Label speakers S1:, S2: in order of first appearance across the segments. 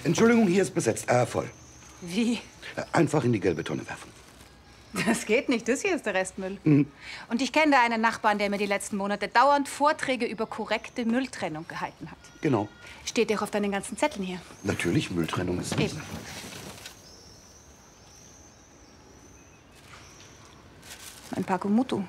S1: Entschuldigung, hier ist besetzt. Voll.
S2: Wie?
S1: Einfach in die gelbe Tonne werfen.
S2: Das geht nicht. Das hier ist der Restmüll. Und ich kenne da einen Nachbarn, der mir die letzten Monate dauernd Vorträge über korrekte Mülltrennung gehalten hat.
S1: Genau.
S2: Steht ja auch auf deinen ganzen Zetteln hier.
S1: Natürlich, Mülltrennung ist
S2: Eben. Ein Paco-Mutu.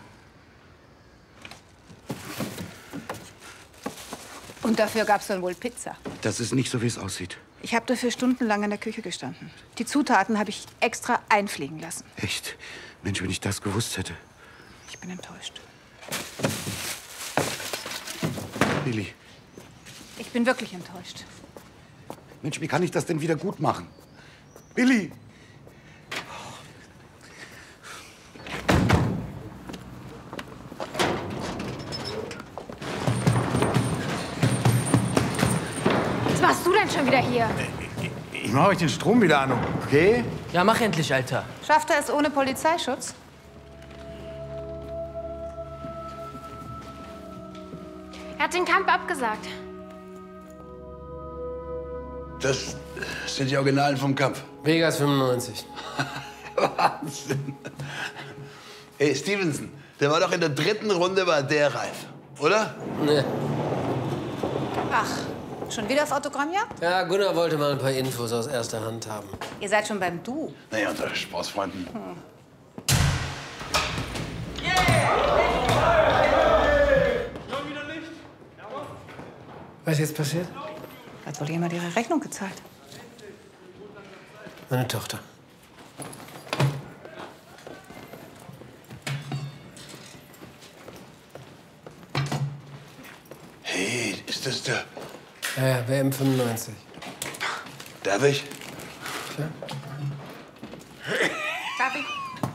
S2: Und dafür gab's dann wohl Pizza.
S1: Das ist nicht so, wie es aussieht.
S2: Ich habe dafür stundenlang in der Küche gestanden. Die Zutaten habe ich extra einfliegen lassen.
S1: Echt? Mensch, wenn ich das gewusst hätte.
S2: Ich bin enttäuscht.
S1: Billy.
S2: Ich bin wirklich enttäuscht.
S1: Mensch, wie kann ich das denn wieder gut machen? Billy!
S2: Was machst du denn schon wieder hier?
S3: Ich mache euch den Strom wieder an, okay?
S4: Ja, mach endlich, Alter.
S2: Schafft er es ohne Polizeischutz?
S5: Er hat den Kampf abgesagt.
S6: Das sind die Originalen vom Kampf.
S4: Vegas 95.
S6: Wahnsinn. Hey, Stevenson, der war doch in der dritten Runde, war der reif, oder?
S4: Ne.
S2: Ach, schon wieder auf Autogrammjagd?
S4: Ja, Gunnar wollte mal ein paar Infos aus erster Hand haben.
S2: Ihr seid schon beim Du.
S6: Naja, unter Sportsfreunden.
S4: Was ist jetzt passiert?
S2: Hat wohl jemand ihre Rechnung gezahlt?
S4: Meine Tochter.
S6: Hey, ist das der...
S4: Ja, WM 95.
S6: Darf ich?
S4: Klar.
S2: Darf ich?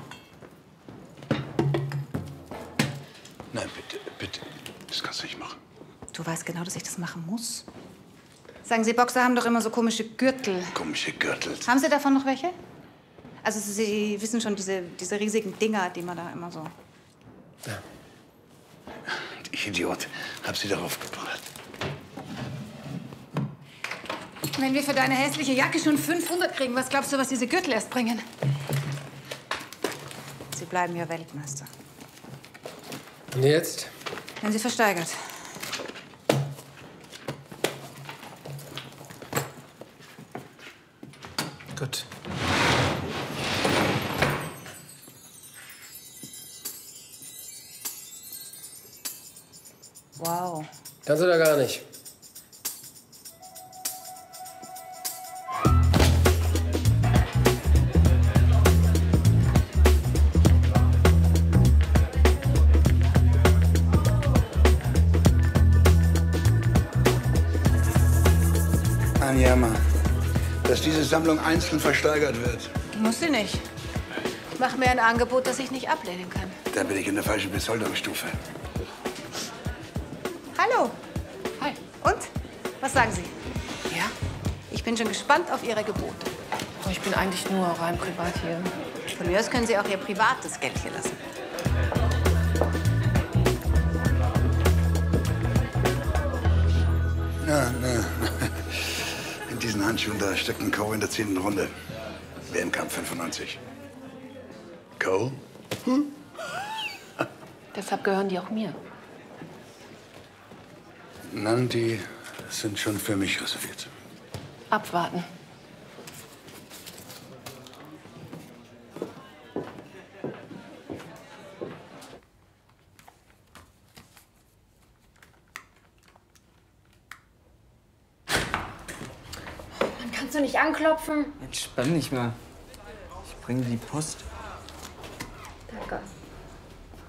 S6: Nein, bitte, bitte. Das kannst du nicht machen.
S2: Du weißt genau, dass ich das machen muss. Sagen Sie, Boxer haben doch immer so komische Gürtel.
S6: Komische Gürtel.
S2: Haben Sie davon noch welche? Also Sie wissen schon, diese riesigen Dinger, die man da immer so...
S4: Ja.
S6: Ich Idiot, hab sie darauf gebracht.
S2: Wenn wir für deine hässliche Jacke schon 500 kriegen, was glaubst du, was diese Gürtel erst bringen? Sie bleiben ja Weltmeister.
S4: Und jetzt?
S2: Wenn sie versteigert.
S4: Gut.
S2: Wow.
S4: Kannst du da gar nicht.
S6: Ein Jammer, dass diese Sammlung einzeln versteigert wird.
S2: Muss sie nicht. Mach mir ein Angebot, das ich nicht ablehnen kann.
S6: Da bin ich in der falschen Besoldungsstufe.
S2: Hallo.
S5: Hi.
S2: Und? Was sagen Sie?
S5: Ja?
S2: Ich bin schon gespannt auf Ihre Gebote.
S5: Oh, ich bin eigentlich nur rein privat hier.
S2: Von mir aus können Sie auch Ihr privates Geld hier lassen.
S6: Na. In diesen Handschuhen, da steckt ein Cole in der 10. Runde. WM-Kampf 95. Cole?
S5: Deshalb gehören die auch mir.
S6: Nein, die sind schon für mich reserviert.
S5: Abwarten. Man kannst du nicht anklopfen?
S7: Entspann dich mal. Ich bringe die Post.
S5: Danke.